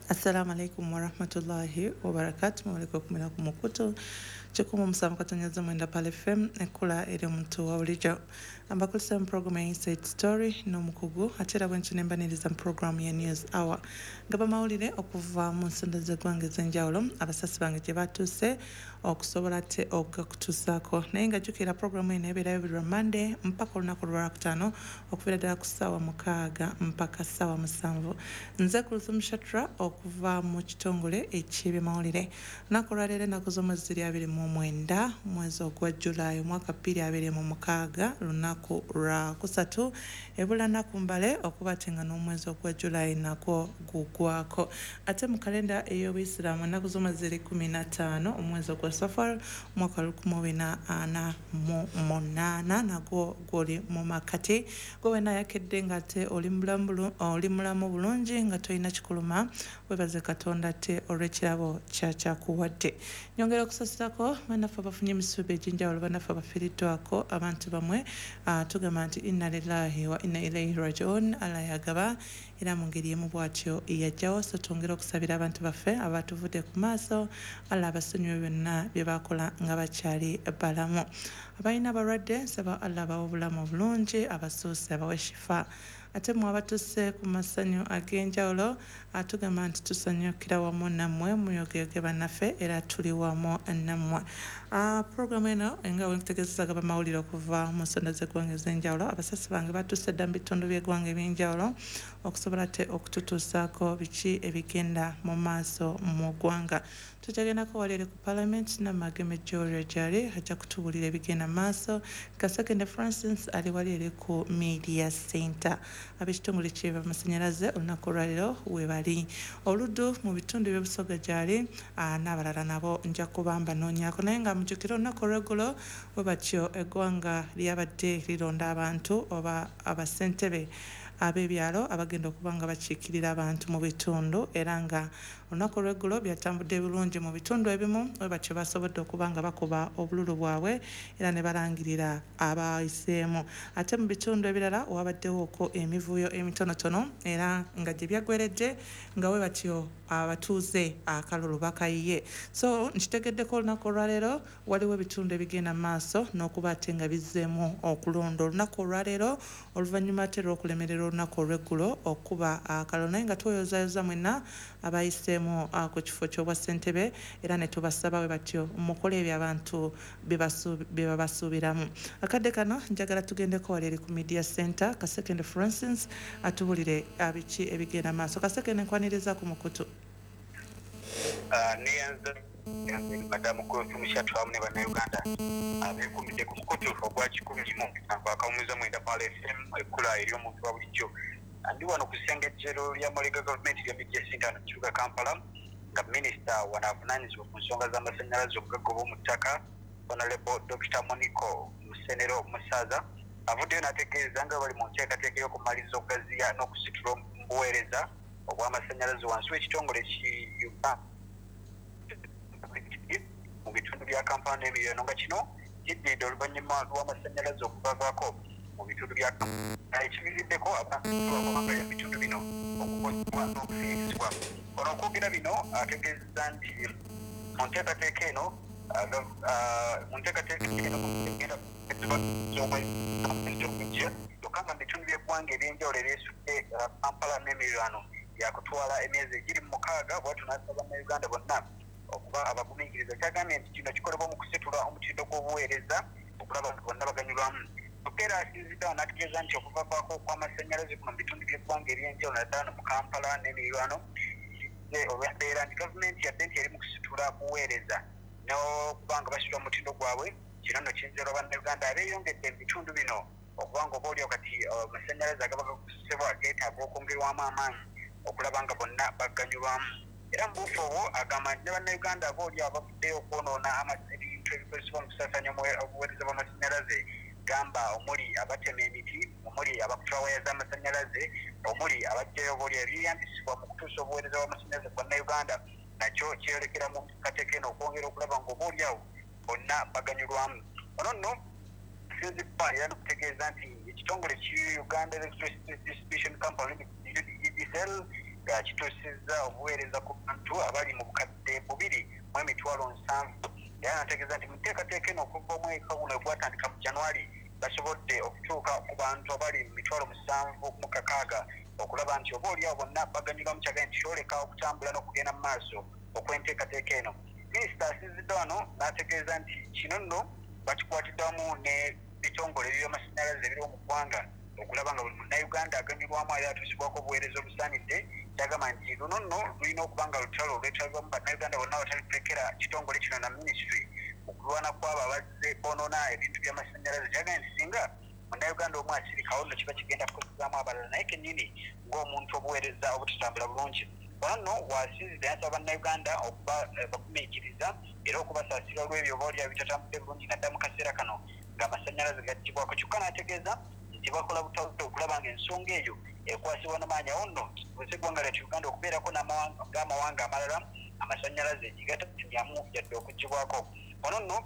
Assalamu alaikum warahmatullahi wabarakatuh. Mwaliko kumina kumukutu chikumu musamu katonyaza mwenda pale FM ekula eri omuntu wa bulijjo ambakulisa mu programu ya Inside Story n'omukugu atera bwentu nembaniriza mu programu ya News Hour nga bamawulire okuva mu nsonda z'eggwanga ez'enjawulo abasasi bange gye batuuse okusobola te okutuusaako naye nga jjukira programu eno ebeerayo buli lwa Monday mpaka olunaku lwa Lwakutaano okuviira ddala ku ssaawa 6 mpaka ssaawa 7. Nze Kulthum Shatra okuva mu kitongole eky'ebyamawulire lunaku lwaleero ennaku z'omwezi 29 mwezi ogwa July omwaka 2026 lunaku lwa kusatu ebula nnaku mbale okuba ate nga n'omwezi ogwa July nagwo gugwako ate mu kalenda ey'Obuyisiraamu ennaku z'omwezi 15 omwezi ogwa Safar omwaka 1448 nagwo gwoli mu makati gwe wena yakedde nga ate oli mulamu bulungi nga tolina kikuluma webaze Katonda te olw'ekirabo kyakyakuwadde. Nyongera okusasirako bannaffe abafunye emisuubi egy'enjawulo bannaffe abafiiriddwako abantu bamwe tugamba nti inna lillahi wa inna ilaihi rajiun. Allah yagaba era mu ngeri emu bw'atyo yajjawo so twongera okusabira abantu baffe abatuvudde ku maaso Allah abasonyiwe byonna bye bakola nga bakyali balamu. Abalina abalwadde nsaba Allah abawe obulamu obulungi abasuuse abawe shifa. Ate mu abatuuse ku masanyu ag'enjawulo tugamba nti tusanyukira wamu nammwe muyogeyoge bannaffe era tuli wamu nammwe. Programu eno nga wenkutegeezaga bamawulire okuva mu nsonda z'eggwanga ez'enjawulo abasasi bange batuuse dda mu bitundu by'eggwanga eby'enjawulo okusobola te okututuusaako biki ebigenda mu maaso mu ggwanga. Tutagendako wali eri ku Parliament Namageme Georgia gyali ajja kutubuulira ebigenda maaso. Kasekende Francis ali wali eri ku Media Center. Ab'ekitongole ky'amasannyalaze olunaku olwaleero we bali. Oluddu mu bitundu by'Obusoga gyali n'abalala nabo nja kuba mbanoonyaako naye nga mujjukira olunaku olw'eggulo bwe batyo eggwanga lyabadde lironda abantu oba abasentebe ab'ebyalo abagenda okuba nga bakiikirira abantu mu bitundu era nga olunaku olw'eggulo byatambudde bulungi mu bitundu ebimu bwe batyo basobodde okuba nga bakuba obululu bwabwe era ne balangirira abayiseemu. Ate mu bitundu ebirala wabaddewooko emivuyo emitonotono era nga gye byaggweredde nga bwe batyo abatuuze akalulu bakayiye. So nkitegeddeko olunaku olwaleero waliwo ebitundu ebigenda mu maaso n'okuba ate nga bizzeemu okulonda olunaku olwaleero oluvannyuma ate lw'okulemerera olunaku olw'eggulo okuba akalulu naye nga tweyozaayoza mwenna abayiseemu ku kifo ky'obwa ssentebe era ne tubasaba bwe batyo mukole ebyo abantu bye babasuubiramu. Akadde kano njagala tugendeko wali eri ku Media Center Kasekende Francis atubulire biki ebigenda maaso. Kasekende nkwaniriza ku mukutu. Niyanze madamu Kulthum Shatra ne bannayuganda abeekuumidde ku mukutu ogwa 11 akawumwiza mwenda pale FM ekkula eri omuntu wa bulijjo. Ndi wano ku ssengejjero lya Mulega gavumenti lya Media Center mu kibuga Kampala nga minisita wano avunaanyizibwa ku nsonga z'amasannyalaze obugagga bw'omu ttaka Honorable Dr. Moniko Musenero Musaza avuddeyo n'ategeeza nga bali mu nteekateeka y'okumaliriza okugaziya n'okusitula obuweereza obw'amasannyalaze wansi w'ekitongole mu bitundu bya Kampala n'emiriraano nga kino kiddidde oluvannyuma lw'amasannyalaze okuvavaako mu bitundu bya Kampala ekiviiriddeko abantu abakomagalya mu bitundu bino okukozesebwa n'okufiirizibwa. Ono okwogera bino ategeeza nti mu nteekateeka eno yokka mu bitundu by'eggwanga eby'enjawulo ebyesudde Kampala n'emiriraano yakutwala emyezi 26 bw'atyo n'asaba bannayuganda bonna okuba abagumiikiriza. Kyagambye nti kino kikolebwa mu kusitula omutindo gw'obuweereza okulaba nti bonna baganyulwamu. Era asinziddewo n'ategeeza nti okuvavaako kw'amasannyalaze mu bitundu by'eggwanga eby'enjawulo naddala mu Kampala n'emiriraano olw'embeera nti gavumenti yadde nti eri mu kusitula buweereza n'okuba nga basitula omutindo gwabwe. Kino nno kinzirwa bannayuganda abeeyongedde mu bitundu bino okuba nga obaolyawo kati amasannyalaze agaba gakozesebwa geetaaga okwongerwamu amaanyi okulaba nga bonna baganyulwamu. Era mu buufu obwo agamba nti ne bannayuganda aboolyawo bavuddeyo okwonoona ebintu ebikozesebwa mu kusaasaanya obuweereza bw'amasannyalaze gamba omuli abatema emiti, omuli abakutura waya z'amasannyalaze, omuli abajjayo obaolyawo ebyeyambisibwa mu kutuusa obuweereza bw'amasannyalaze bwannayuganda nakyo kyeyolekera mu kateeka eno okwongera okulaba ng'obaolyawo bonna baganyulwamu. Ono nno sinzibwa era n'okutegeeza nti ekitongole ki Uganda Electricity Distribution Company UEDCL kituusizza obuweereza ku bantu abali mu bukadde 2,700 era nategeeza nti mu nteekateeka eno okuva omwaka guno ogwatandika mu January basobodde okutuuka ku bantu abali mu 7,600 okulaba nti obaolyawo bonna baganyulwa mu kyagala nti kyoleka okutambula n'okugenda mu maaso okwenteekateeka eno. Minisita asinzidde wano n'ategeeza nti kino nno bakikwatidde wamu n'ebitongole by'amasannyalaze ebiri mu ggwanga okulaba nga buli munnayuganda aganyulwamu era atuusibwako obuweereza obusaanidde. Kyagamba nti luno nno lulina okuba nga lutalo olwetwalibwamu bannayuganda bonna abatalitekera kitongole kino na minisitule okulwana kwabo abazze bonoona ebintu by'amasannyalaze. Kyagamba nti singa munnayuganda omu asirikawo nno kiba kigenda kukozesaamu abalala naye kennyini ng'omuntu obuweereza obutatambula bulungi. Wano wasinzidde yasaba bannayuganda okuba bagumiikiriza era okubasaasira olw'ebyo obaolya bitatambudde bulungi naddala mu kaseera kano ng'amasannyalaze gaggibwako. Kyokka n'ategeeza nti bakola butawuta okulaba ng'ensonga eyo ekwasibwa n'amaanyi awo nno kibuze eggwanga lyattu Uganda okubeerako ng'amawanga amalala amasannyalaze gigatatendyamu yadde okuggibwako. Ono nno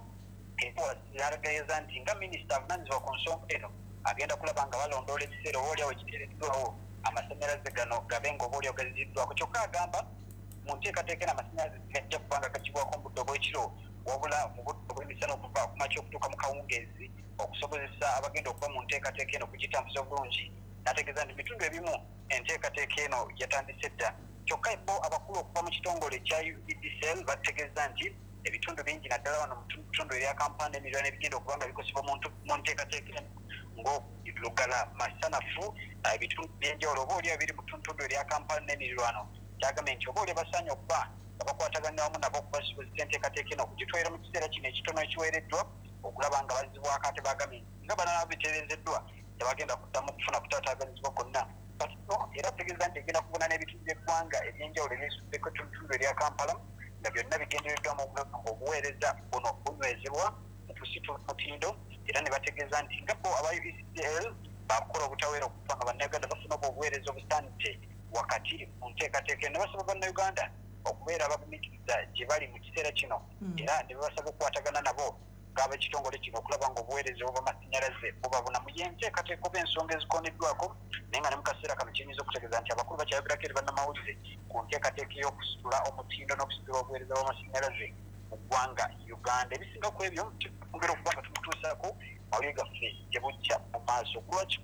yarageeza nti nga minisita avunaanyizibwa ku nsonga eno agenda kulaba nga balondoola ekiseera obaolyawo ekiteereddwawo amasannyalaze gano gabe ng'obaolyawo gaziddwako. Kyokka agamba mu nteekateeka eno amasannyalaze gajja kuba nga gaggibwako mu budde obw'ekiro wabula mu budde obw'emisana okuva ku makya okutuuka mu kawungeezi okusobozesa abagenda okuba mu nteekateeka eno kugitambuza obulungi. N'ategeeza nti bitundu ebimu enteekateeka eno yatandise dda. Kyokka bo abakulu okuva mu kitongole kya UEDCL bategeeza nti ebitundu bingi naddala wano mu bitundu ebya Kampala n'emiriraano ebigenda okuba nga bikosebwa mu nteekateeka eno ng'Olugala, Masanafu, ebitundu by'enjawulo obaolyawo biri mu ttundu erya Kampala n'emiriraano. Kyagambye nti obaolya basaanye okuba nga bakwataganya wamu nabo okubasobozesa enteekateeka eno okugitwera mu kiseera kino ekitono ekiweereddwa okulaba nga bazzibwako ate bagambye nga banana biteerezeddwa tebagenda kuddamu kufuna kutaataaganyizibwa kwonna. Era ategeeza nti egenda kubona n'ebitundu by'eggwanga eby'enjawulo ebyesuddeko ettundu erya Kampala nga byonna bigendereddwamu obuweereza buno bunywezebwa mu kusitula mutindo. Era ne bategeeza nti nga bo aba UEDCL bakola obutaweera okufa nga bannayuganda bafuna obuweereza obusaanidde wakati mu nteekateeka ne basaba bannayuganda okubeera abagumiikiriza gye bali mu kiseera kino era ne babasaba okukwatagana nabo ng'ab'ekitongole kino okulaba ng'obuweereza obw'amasannyalaze bubabuna mu y'enteekateeka oba ensonga ezikoneddwako naye nga ne mu kaseera kano kiyinza okutegeeza nti abakulu bakyayogerako eri bannamawulire ku nteekateeka y'okusitula omutindo n'okusitula obuweereza bw'amasannyalaze mu ggwanga Uganda. Ebisinga ku ebyo tugera okuba nga tumutuusaako mawulire gaffe gye bujja mu maaso ku lwa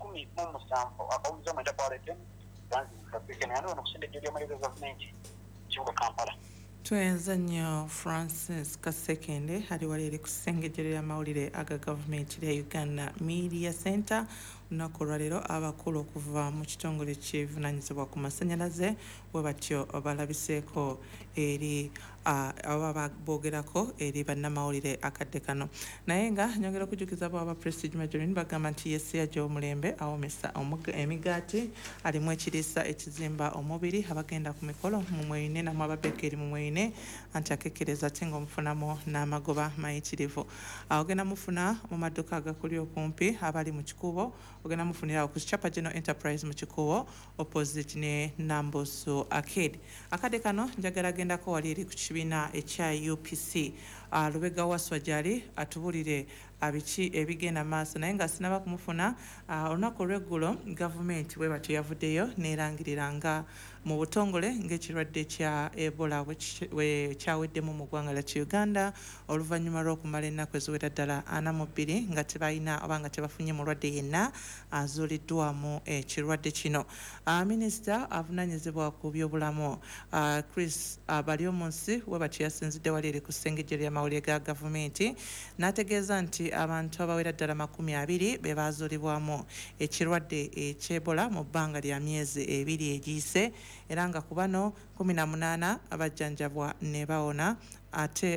17 akawungiza mwenda paletemu zanzibakekeneyani wano kusendejjo ly'amaliro gavumenti kibuga Kampala. Tuenza nnyo Francis Kasekende ali wali eri ku ssengejjero ly'amawulire aga gavumenti lya Uganda Media Center. Olunaku olwaleero abakulu okuva mu kitongole kivunaanyizibwa ku masannyalaze bwe batyo balabiseeko eri aba boogerako eri bannamawulire akadde kano. Naye nga nyongera okujjukiza bwaba Prestige Majorini bagamba nti Yesiya gy'omulembe awomesa emigaati alimu ekiriisa ekizimba omubiri abagenda ku mikolo mu mweyine namwe ababekeri mu mweyine anti akekereza ate ng'omufunamu n'amagoba mayitirivu. Ogenda mufuna mu madduka agakuli okumpi abali mu kikubo ogenda mufunira ku Chapa General Enterprise mu kikubo opposite ne Nambusu Arcade. Akadde kano njagala gendako wali eri ku kibiina ekya UPC Lubega Waswa gyali atubulire abiki ebigenda maaso naye nga sinaba kumufuna olunaku olw'eggulo gavumenti bwe batyo yavuddeyo neerangirira nga mu butongole ng'ekirwadde kya Ebola we kyaweddemu mu ggwanga lya Uganda oluvannyuma lw'okumala ennaku eziwera ddala 42 nga tebalina oba nga tebafunye mulwadde yenna azuuliddwamu ekirwadde kino. Minisita avunaanyizibwa ku byobulamu Chris Balyomunsi we batyo yasinzidde wali eri ku ssengejjero ly'amawulire ga gavumenti n'ategeeza nti abantu abawera ddala 20 be baazuulibwamu ekirwadde eky'Ebola mu bbanga lya myezi 2 egiyise era nga ku bano 18 abajjanjabwa ne bawona ate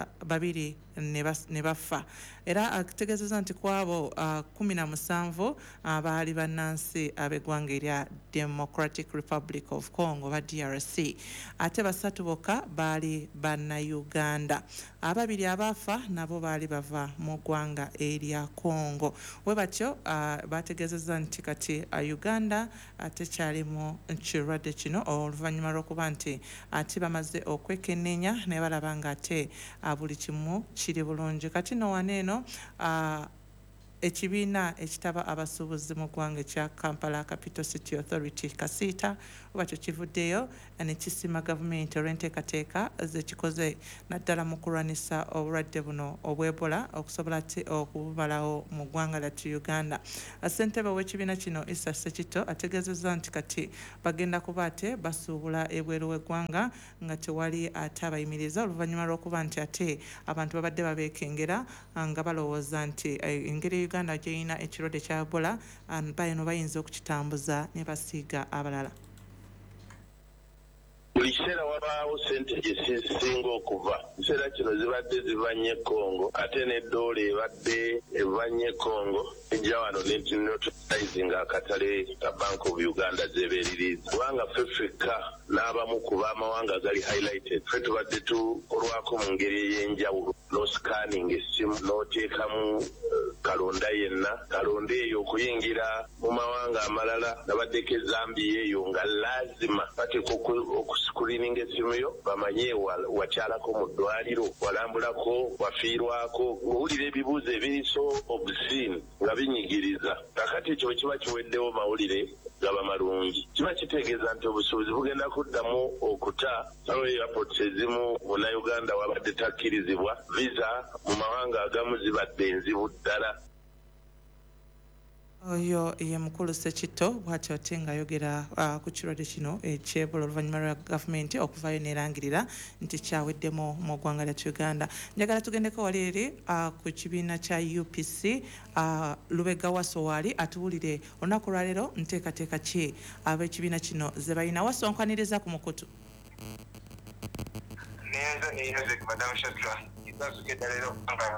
2 ne bafa. Era ategeezezza nti ku abo 17 baali bannansi ab'eggwanga erya Democratic Republic of Congo ba DRC ate 3 bokka baali bannayuganda. 2 abaafa nabo baali bava mu ggwanga erya Congo. We batyo bategeezezza nti kati Uganda tekyalimu kirwadde kino oluvannyuma lw'okuba nti ate bamaze okwekenneenya ne balaba nga ate buli kimu kiri bulungi. Kati no waneeno ekibiina ekitaba abasuubuzi mu ggwanga ekya Kampala Capital City Authority Kasiita bwakyo kivuddeyo ne kisima gavumenti olw'enteekateeka zekikoze naddala mu kulwanisa obulwadde buno obw'Ebola okusobola okubumalawo mu ggwanga lyattu Uganda. Ssentebe w'ekibiina kino Issa Ssekito ategeezezza nti kati bagenda kuba ate basuubula ebweru w'eggwanga nga tewali ate abayimiriza oluvannyuma lw'okuba nti ate abantu babadde babeekengera nga balowooza nti engeri Uganda gyeyina ekirwadde kya Ebola bano bayinza okukitambuza ne basiiga abalala. Buli kiseera wabaawo ssente gye zisinga okuva. Ekiseera kino zibadde ziva nnyo Congo ate n'eddola ebadde eva nnyo Congo ejja wano nenotizinga akatale ka Bank of Uganda zebeeririza kubanga ffe ffekka n'abamu ku b'amawanga gali highlighted ffe tubadde tukolwako mu ngeri ey'enjawulo n'oscanning essimu n'oteekamu kalonda yenna kalonda eyo okuyingira mu mawanga amalala nabaddeko Zambia eyo nga lazima bateeka okuscreening essimu yo bamanye wakyalako mu ddwaliro walambulako wafiirwako owulira ebibuuzo ebiriso obscene nga binyigiriza kakati ekyo kiba kiweddewo mawulire gaba malungi kiba kitegeeza nti obusuubuzi bugenda kuddamu okuta awo airports ezimu Munnayuganda wabadde takkirizibwa visa mu mawanga agamu zibadde enzibu ddala. Oyo ye mukulu Ssekito bw'atyo ate ng'ayogera ku kirwadde kino eky'Ebola oluvannyuma lwa gavumenti okuvaayo n'erangirira nti kyaweddemu mu ggwanga lyattu Uganda. Njagala tugendeko wali eri ku kibiina kya UPC Lubega Waso waali atuwulire olunaku lwaleero nteekateeka ki ab'ekibiina kino ze balina. Waso nkwaniriza ku mukutu. Neza neyoze ku Madamu Shatra izasukeda leero kubanga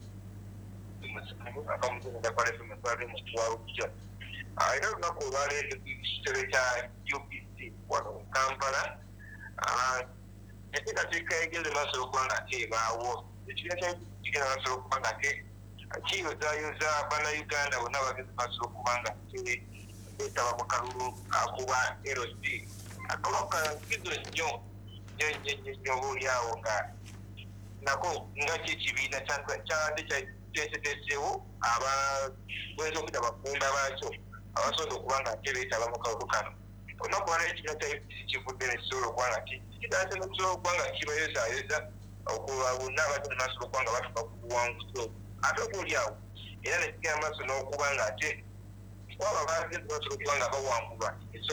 akamuzinda kwa lefu mkwari mkwaru kija. Ilo lunaku olwaleero ekitebe kya UPC wano Kampala enteekateeka egeze maaso okubanga ate ebaawo ekibiina kya UPC kigenda maaso okubanga ate kiyozaayoza bannayuganda bonna bageze maaso okubanga ate beetaba mu kalulu akuba LC akabaku kankizo nnyo nnyo oboolyawo nga nako nga kyekibiina kyabadde kyeteeseteesewo abaweza okudda bakunda baakyo abasobola okubanga ate beetaba mu kalulu kano olunaku lwaleero ekibiina kya UPC kivudde ne kisobola okubanga kitandise n'okusobola okubanga kibayozaayoza okuba bonna abadde mu maaso okubanga batuuka ku buwanguzi ate oboolyawo era ne kigenda maaso n'okuba nga ate kwabo abagezi basobola okubanga bawangulwa